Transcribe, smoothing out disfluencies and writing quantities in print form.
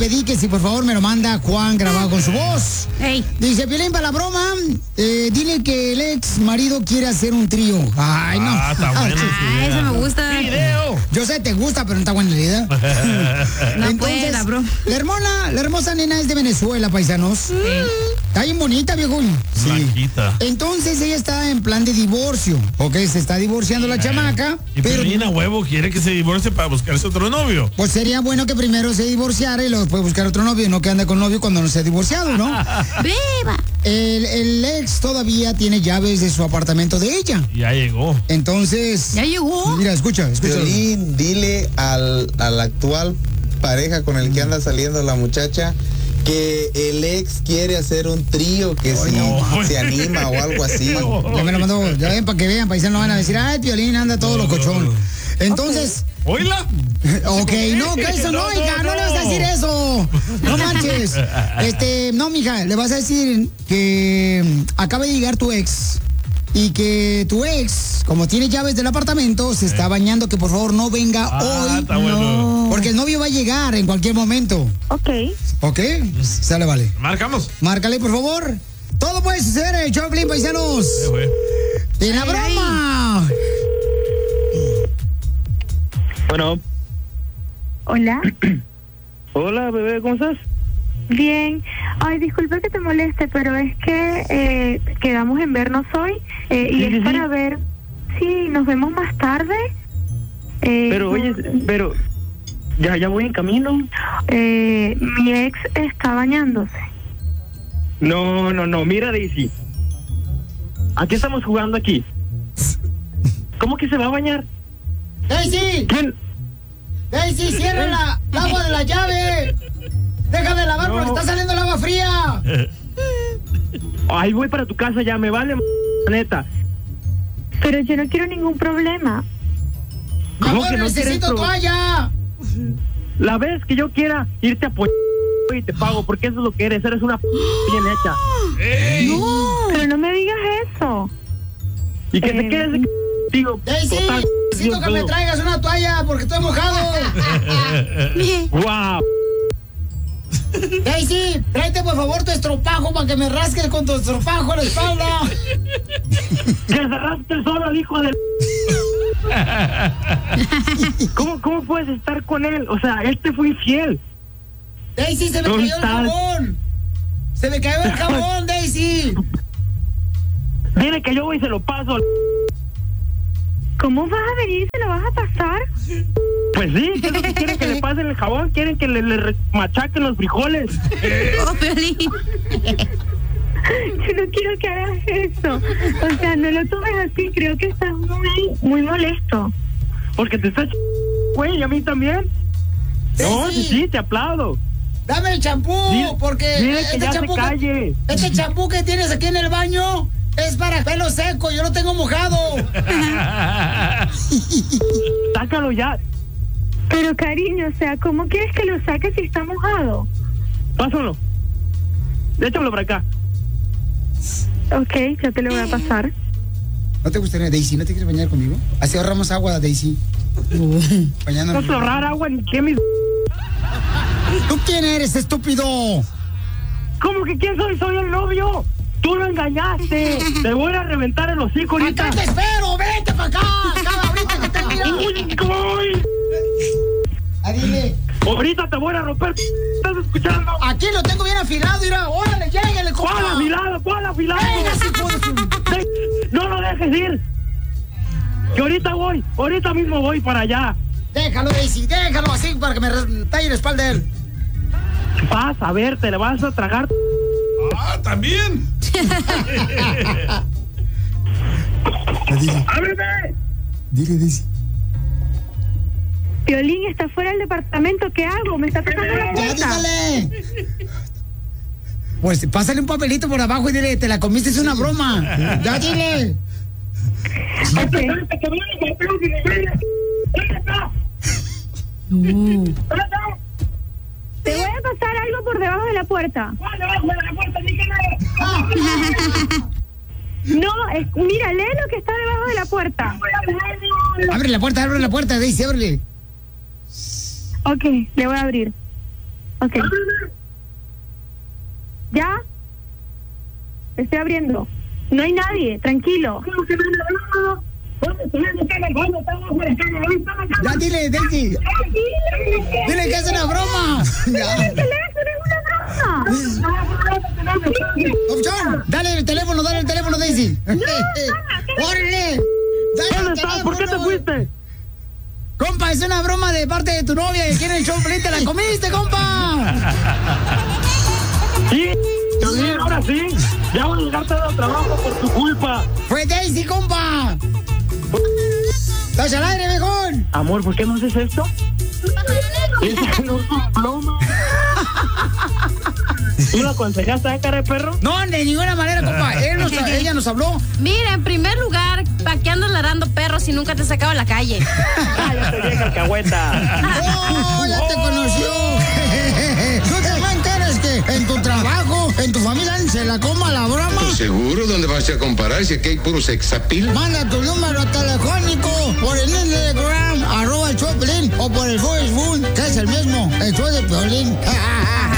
pedí que si por favor me lo manda Juan grabado con su voz. Hey. Dice, Piolín, para la broma, dile que el ex marido quiere hacer un trío. Ay, no. Está bueno. Eso me gusta. Video. Yo sé, te gusta, pero no está buena la idea. No pueda, bro. La hermosa nena es de Venezuela, paisanos. Está bien bonita, viejo. Sí. Blanquita. Entonces ella está en plan de divorcio. Ok, se está divorciando la chamaca. Y Pero Piolín a huevo quiere que se divorcie para buscarse otro novio. pues sería bueno que primero se divorciara y luego después buscar otro novio, no que ande con novio cuando no se ha divorciado, ¿no? ¡Beba! El ex todavía tiene llaves de su apartamento de ella. Ya llegó. Entonces. ¿Ya llegó? Mira, escucha. Piolín, dile al actual pareja con el que anda saliendo la muchacha que el ex quiere hacer un trío, que si se anima o algo así. Ya me lo mandó, ya ven para que vean, paisanos van a decir, ay, Piolín anda todo locochón. Entonces, ¿Oíla? ok, no, que eso no, hija, no le vas a decir eso. No manches. No, mija, le vas a decir que acaba de llegar tu ex y que tu ex, como tiene llaves del apartamento, se está bañando, que por favor no venga hoy. Está bueno. Porque el novio va a llegar en cualquier momento. Ok. ¿Ok? Sale, vale. Marcamos. Márcale, por favor. Todo puede suceder en el show, Piolín, paisanos. ¡En la broma! Bueno. Hola. Hola, bebé, ¿cómo estás? Bien. Ay, disculpa que te moleste, pero es que quedamos en vernos hoy y es para ver si nos vemos más tarde. Pero, oye, ya voy en camino. Mi ex está bañándose. No, mira, Daisy. ¿A qué estamos jugando aquí? ¿Cómo que se va a bañar? ¡Daisy! ¿Quién? ¡Daisy, cierra el agua de la llave! ¡Déjame lavar porque está saliendo el agua fría! Ay, voy para tu casa ya, me vale, neta. Pero yo no quiero ningún problema. ¡Mi ¿Cómo amor, que no necesito quieres toalla! La vez que yo quiera irte a y te pago, porque eso es lo que eres una bien hecha. No, pero no me digas eso. Y que te quedes contigo. ¡Daisy! Necesito que me traigas una toalla porque estoy mojado. ¡Guau! Daisy, tráete por favor tu estropajo para que me rasques con tu estropajo en la espalda. ¡Que se rasque solo el hijo de... ¿Cómo puedes estar con él? O sea, él te fue infiel. Daisy, se me cayó el jabón. Se me cayó el jabón, Daisy. Dile que yo voy y se lo paso. ¿Cómo vas a venir y se lo vas a pasar? Pues sí, ¿qué es lo que quieren que le pasen el jabón? Quieren que le machaquen los frijoles. Oh, Piolín. Yo no quiero que hagas eso. O sea, no lo tomes así. Creo que estás muy molesto. Porque te estás güey, a mí también. No, sí, te aplaudo. Dame el champú, porque dile que ya se calle. Este champú que tienes aquí en el baño es para pelo seco, yo lo tengo mojado. Sácalo ya. Pero cariño, o sea, ¿cómo quieres que lo saques si está mojado? Pásalo. Échamelo para acá. Ok, ya te lo voy a pasar. ¿No te gustaría, Daisy? ¿No te quieres bañar conmigo? Así ahorramos agua, Daisy. No se ahorrar agua ni qué, mis... ¿Tú quién eres, estúpido? ¿Cómo que quién soy? Soy el novio. Tú lo engañaste. Te voy a reventar el hocico ahorita. ¡Acá te espero! ¡Vete para acá! ¡Acá ahorita que te mira! ¡Uy! Dile. Ahorita te voy a romper. ¿Estás escuchando? Aquí lo tengo bien afilado, mira. ¡Órale, lléguele, compa! ¿Cuál afilado? ¿Cuál afilado? Venga, si puedes. No lo dejes ir. Que ahorita mismo voy para allá. Déjalo, Daisy, déjalo así para que me talle la espalda de él. Vas a ver, te le vas a tragar. ¡Ah, también! ¡Ábreme! Dile, Daisy. Piolín está fuera del departamento. ¿Qué hago? Me está tocando la ¡Ya, puerta. dígale! Pues pásale un papelito por abajo y dile, te la comiste, es una broma. ¡Ya, dile! Okay. Te voy a pasar algo por debajo de la puerta. No, mira, lee lo que está debajo de la puerta. Abre la puerta, Daisy, ábrele. Ok, le voy a abrir. Ok. ¿Ya? Estoy abriendo. No hay nadie, tranquilo. Ya dile, Daisy. Dile que es una broma. Ya. ¡El teléfono es una broma! Opción, dale el teléfono, Daisy. ¡Órale! ¿Dónde estás? ¿Por qué te fuiste? Compa, es una broma de parte de tu novia que quiere el show, Pelín, te la comiste, compa. Sí, ahora sí. Ya voy a llegar todo el trabajo por tu culpa. Fue Daisy, compa. ¡Estás al aire, viejón! Amor, ¿por qué no haces esto? Esa no es un plomo. ¿Tú lo aconsejaste a cara de perro? No, de ninguna manera, compa. Ella nos habló. Mira, en primer lugar, ¿para qué andas ladrando perros si nunca te sacaba a la calle? ¡Cállate, vieja alcahueta! ¡Oh, ya te conoció! ¿No te enteras que en tu trabajo, en tu familia, se la coma la broma? Pues seguro, ¿dónde vas a comparar si aquí hay puro sexapil? Manda tu número telefónico por el Instagram, @el show de Piolín, o por el Facebook, que es el mismo, el show de Piolín.